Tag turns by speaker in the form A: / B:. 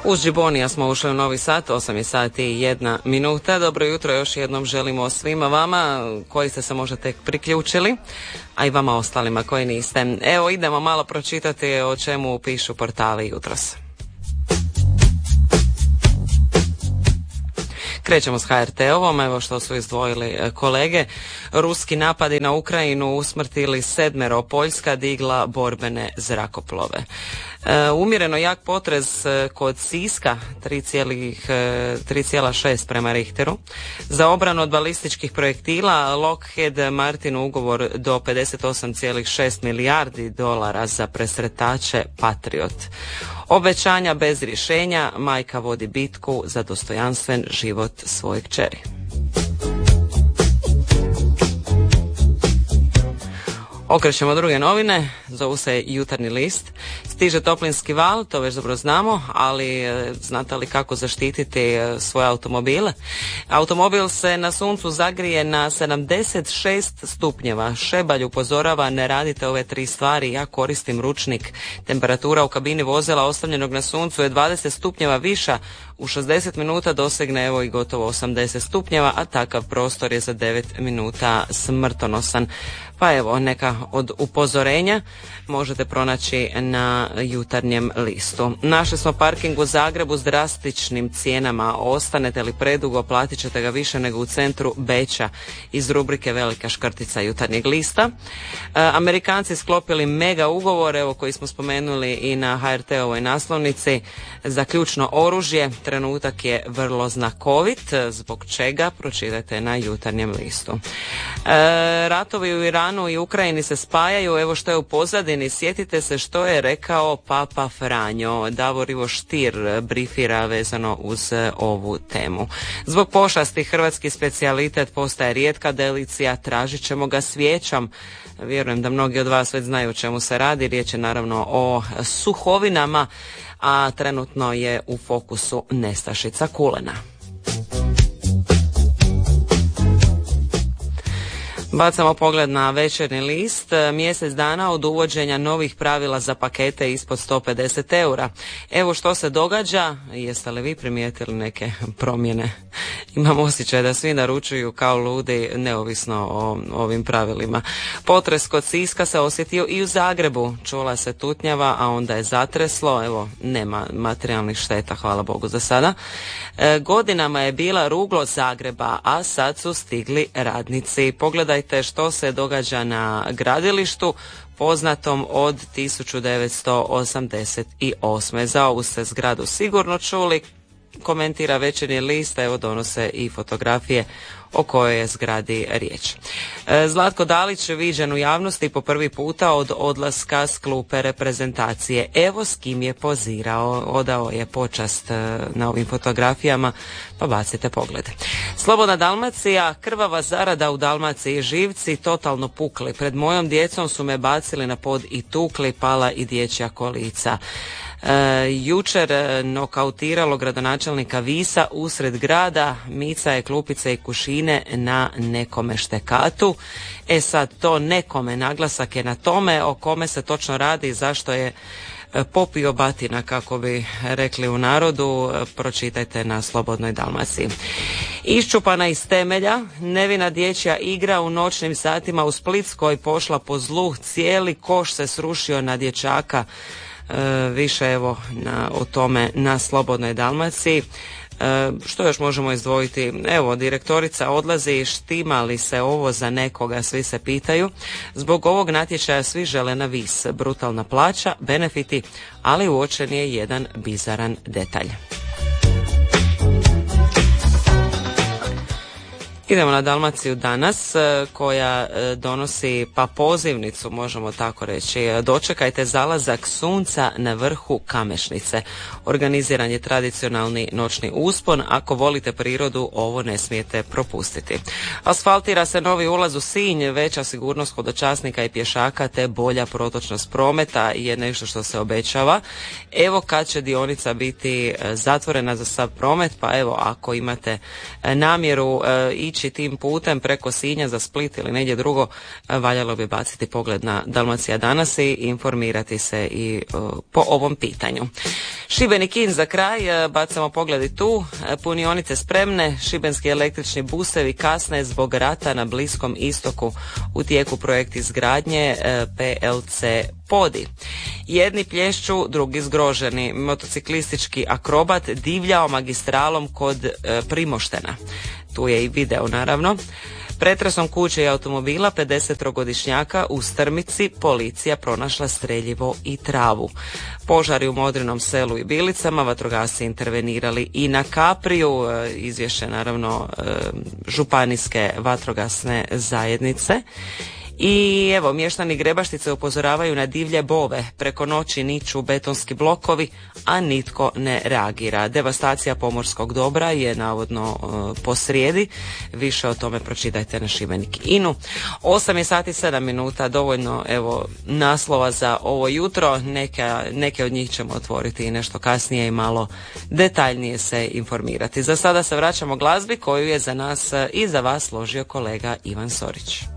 A: Uz Džibonija smo ušli u novi sat, 8 je sati i 1 minuta. Dobro jutro još jednom želimo svima vama koji ste se možda tek priključili, a i vama ostalima koji niste. Evo, idemo malo pročitati o čemu pišu portali jutros. Krećemo s HRT-ovom, evo što su izdvojili kolege. Ruski napadi na Ukrajinu usmrtili 7, Poljska digla borbene zrakoplove. Umjereno jak potres kod Siska, 3,6 prema Richteru. Za obranu od balističkih projektila Lockheed Martin ugovor do 58,6 milijardi dolara za presretače Patriot. Obećanja bez rješenja, majka vodi bitku za dostojanstven život svoje kćeri. Okrećemo druge novine, zovu se Jutarnji list. Stiže toplinski val, to već dobro znamo, ali znate li kako zaštititi svoje automobile? Automobil se na suncu zagrije na 76 stupnjeva. Šebalj upozorava, ne radite ove 3 stvari, ja koristim ručnik. Temperatura u kabini vozila ostavljenog na suncu je 20 stupnjeva viša, u 60 minuta dosegne evo i gotovo 80 stupnjeva, a takav prostor je za 9 minuta smrtonosan. Pa evo, neka od upozorenja možete pronaći na Jutarnjem listu. Našli smo parking u Zagrebu s drastičnim cijenama. Ostanete li predugo, platit ćete ga više nego u centru Beča, iz rubrike Velika škrtica Jutarnjeg lista. Amerikanci sklopili mega ugovor, evo koji smo spomenuli i na HRT-ovoj naslovnici, za ključno oružje. Trenutak je vrlo znakovit, zbog čega pročitajte na Jutarnjem listu. Ratovi u Iranu i Ukrajini se spajaju, evo što je u pozadini. Sjetite se što je rekao Papa Franjo. Davor Ivo Stier brifira vezano uz ovu temu. Zbog pošasti hrvatski specijalitet postaje rijetka delicija, tražit ćemo ga svijećom. Vjerujem da mnogi od vas već znaju o čemu se radi. Riječ je naravno o suhovinama, a trenutno je u fokusu nestašica kulena. Bacamo pogled na Večernji list. Mjesec dana od uvođenja novih pravila za pakete ispod 150 eura. Evo što se događa. Jeste li vi primijetili neke promjene? Imam osjećaj da svi naručuju kao ludi, neovisno o ovim pravilima. Potres kod Siska se osjetio i u Zagrebu. Čula se tutnjava, a onda je zatreslo. Evo, nema materijalnih šteta, hvala Bogu za sada. Godinama je bila ruglo Zagreba, a sad su stigli radnici. Pogledajte što se događa na gradilištu, poznatom od 1988. Za ovu ste zgradu sigurno čuli, komentira Večernji list, evo donose i fotografije o kojoj je zgradi riječ. Zlatko Dalić viđen u javnosti po prvi puta od odlaska s klupe reprezentacije. Evo s kim je pozirao, odao je počast na ovim fotografijama, pa bacite pogled. Slobodna Dalmacija, krvava zarada u Dalmaciji, živci totalno pukli. Pred mojom djecom su me bacili na pod i tukli, pala i dječja kolica. Jučer nokautiralo gradonačelnika Visa usred grada, mica je klupice i kušine na nekome štekatu. E sad, to nekome, naglasak je na tome o kome se točno radi, zašto je popio batina, kako bi rekli u narodu, pročitajte na Slobodnoj Dalmaciji. Iščupana iz temelja, nevina dječja igra u noćnim satima u Splitskoj pošla po zlu, cijeli koš se srušio na dječaka. Više evo o tome na Slobodnoj Dalmaciji. Što još možemo izdvojiti? Evo, direktorica odlazi, štima li se ovo za nekoga, svi se pitaju. Zbog ovog natječaja svi žele na vis. Brutalna plaća, benefiti, ali uočen je jedan bizaran detalj. Idemo na Dalmaciju danas, koja donosi pa pozivnicu, možemo tako reći. Dočekajte zalazak sunca na vrhu Kamešnice. Organiziran je tradicionalni noćni uspon. Ako volite prirodu, ovo ne smijete propustiti. Asfaltira se novi ulaz u Sinj, veća sigurnost hodočasnika i pješaka te bolja protočnost prometa je nešto što se obećava. Evo kad će dionica biti zatvorena za sav promet, pa evo ako imate namjeru ići ići tim putem preko Sinja za Split ili negdje drugo, valjalo bi baciti pogled na Dalmacija danas i informirati se i po ovom pitanju. Šibenik In za kraj, bacamo pogled i tu, punionice spremne, šibenski električni busevi kasne zbog rata na Bliskom istoku, u tijeku projekt izgradnje PLC Podi. Jedni plješću, drugi zgroženi. Motociklistički akrobat divljao magistralom kod Primoštena. Tu je i video naravno. Pretresom kuće i automobila 53-godišnjaka u Strmici policija pronašla streljivo i travu. Požari u Modrinom selu i Bilicama, vatrogasci intervenirali i na Kapriju, izvješće naravno županijske vatrogasne zajednice. I evo, mještani Grebaštice upozoravaju na divlje bove, preko noći niču betonski blokovi, a nitko ne reagira. Devastacija pomorskog dobra je navodno posrijedi, više o tome pročitajte na Šibenik Inu. 8 je sati 7 minuta, dovoljno evo naslova za ovo jutro, neke od njih ćemo otvoriti i nešto kasnije i malo detaljnije se informirati. Za sada se vraćamo glazbi koju je za nas i za vas složio kolega Ivan Sorić.